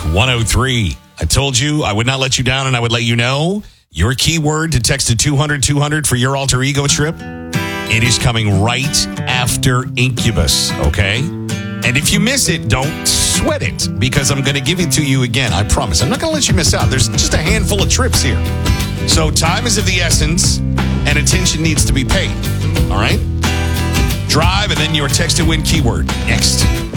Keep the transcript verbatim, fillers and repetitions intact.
one oh three. I told you I would not let you down, and I would let you know your keyword to text to two hundred two hundred for your alter ego trip. It is coming right after Incubus, okay? And if you miss it, don't sweat it, because I'm going to give it to you again. I promise. I'm not going to let you miss out. There's just a handful of trips here. So time is of the essence, and attention needs to be paid. All right? Drive, and then your text to win keyword. Next.